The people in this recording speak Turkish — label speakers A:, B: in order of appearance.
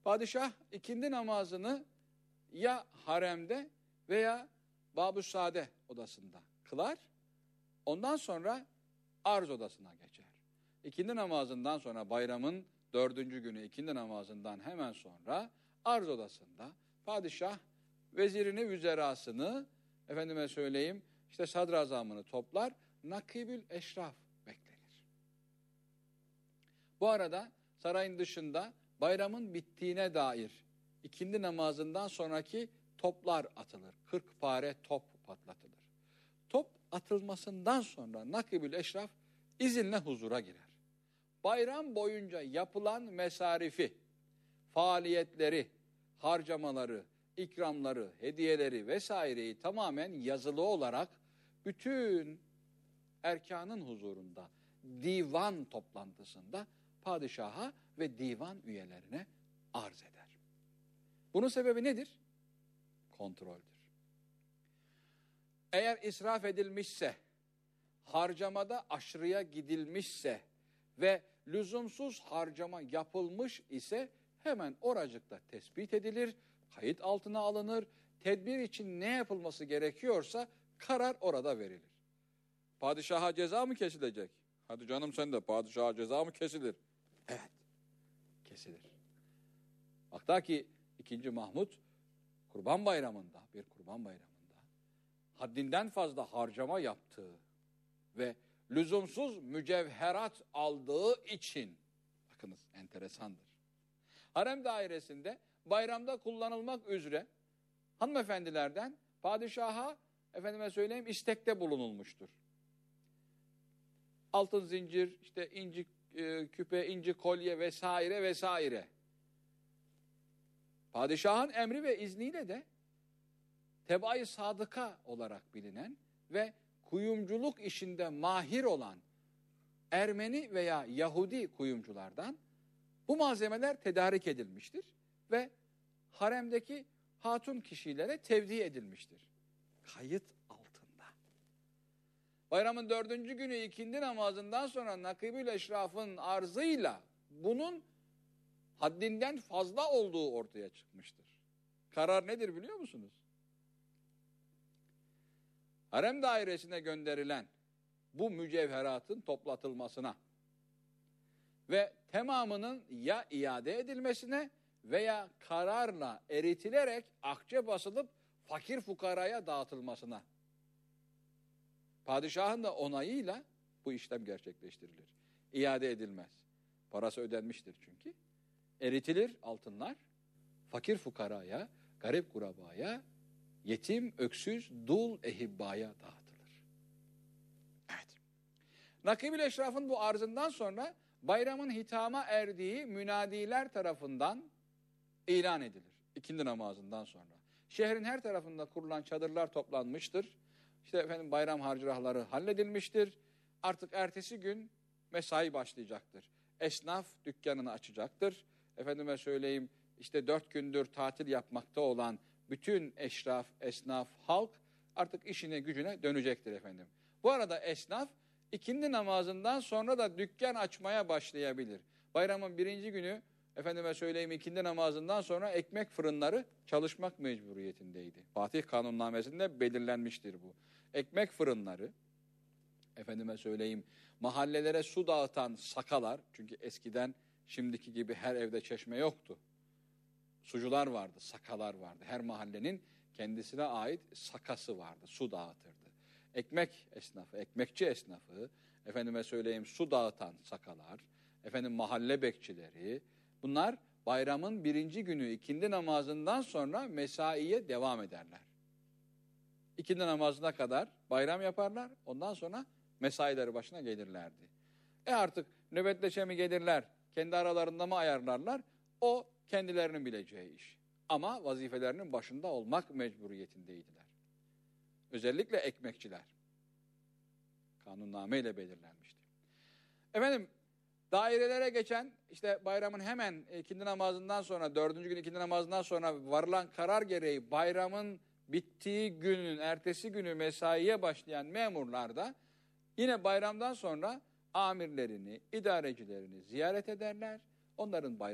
A: Padişah ikindi namazını ya haremde veya Bab-ı Sade odasında kılar. Ondan sonra arz odasına geçer. İkindi namazından sonra bayramın 4. günü ikindi namazından hemen sonra arz odasında padişah vezirini, vüzerasını, efendime söyleyeyim işte sadrazamını toplar, nakibül eşraf beklenir. Bu arada sarayın dışında bayramın bittiğine dair ikindi namazından sonraki toplar atılır. 40 pare top patlatılır. Top atılmasından sonra nakibül eşraf izinle huzura girer. Bayram boyunca yapılan mesarifi, faaliyetleri, harcamaları, ikramları, hediyeleri vesaireyi tamamen yazılı olarak bütün erkanın huzurunda, divan toplantısında padişaha ve divan üyelerine arz eder. Bunun sebebi nedir? Kontroldür. Eğer israf edilmişse, harcamada aşırıya gidilmişse ve lüzumsuz harcama yapılmış ise hemen oracıkta tespit edilir, kayıt altına alınır, tedbir için ne yapılması gerekiyorsa karar orada verilir. Padişaha ceza mı kesilecek? Hadi canım sen de padişaha ceza mı kesilir? Evet, kesilir. Hatta ki 2. Mahmud Kurban Bayramı'nda, bir Kurban Bayramı'nda haddinden fazla harcama yaptığı ve lüzumsuz mücevherat aldığı için, bakınız enteresandır, harem dairesinde bayramda kullanılmak üzere hanımefendilerden padişaha efendime söyleyeyim istekte bulunulmuştur. Altın zincir, işte inci küpe, inci kolye vesaire vesaire. Padişahın emri ve izniyle de tebaa-i sadıka olarak bilinen ve kuyumculuk işinde mahir olan Ermeni veya Yahudi kuyumculardan bu malzemeler tedarik edilmiştir ve haremdeki hatun kişilere tevdi edilmiştir. Kayıt altında. Bayramın 4. günü ikindi namazından sonra nakibül eşrafın arzıyla bunun haddinden fazla olduğu ortaya çıkmıştır. Karar nedir biliyor musunuz? Harem dairesine gönderilen bu mücevheratın toplatılmasına ve tamamının ya iade edilmesine veya kararla eritilerek akçe basılıp fakir fukaraya dağıtılmasına, padişahın da onayıyla bu işlem gerçekleştirilir. İade edilmez. Parası ödenmiştir çünkü. Eritilir altınlar, fakir fukaraya, garip kurabaya, yetim, öksüz, dul, ehibbaya dağıtılır. Evet. Nakib-ül Eşraf'ın bu arzından sonra bayramın hitama erdiği münadiler tarafından ilan edilir. İkindi namazından sonra. Şehrin her tarafında kurulan çadırlar toplanmıştır. İşte efendim bayram harcırahları halledilmiştir. Artık ertesi gün mesai başlayacaktır. Esnaf dükkanını açacaktır. Efendime söyleyeyim işte 4 gündür tatil yapmakta olan bütün eşraf, esnaf, halk artık işine gücüne dönecektir efendim. Bu arada esnaf ikindi namazından sonra da dükkan açmaya başlayabilir. Bayramın 1. günü efendime söyleyeyim ikindi namazından sonra ekmek fırınları çalışmak mecburiyetindeydi. Fatih Kanunnamesi'nde belirlenmiştir bu. Ekmek fırınları, efendime söyleyeyim mahallelere su dağıtan sakalar, çünkü eskiden şimdiki gibi her evde çeşme yoktu. Sucular vardı, sakalar vardı. Her mahallenin kendisine ait sakası vardı, su dağıtırdı. Ekmek esnafı, ekmekçi esnafı, efendime söyleyeyim su dağıtan sakalar, efendim mahalle bekçileri, bunlar bayramın 1. günü ikindi namazından sonra mesaiye devam ederler. İkindi namazına kadar bayram yaparlar, ondan sonra mesaileri başına gelirlerdi. Artık nöbetleşe mi gelirler, kendi aralarında mı ayarlarlar, o kendilerinin bileceği iş. Ama vazifelerinin başında olmak mecburiyetindeydiler. Özellikle ekmekçiler. Kanunname ile belirlenmişti. Efendim, dairelere geçen, işte bayramın hemen ikindi namazından sonra, 4. gün ikindi namazından sonra varılan karar gereği bayramın bittiği günün ertesi günü mesaiye başlayan memurlar da yine bayramdan sonra amirlerini, idarecilerini ziyaret ederler. Onların bayram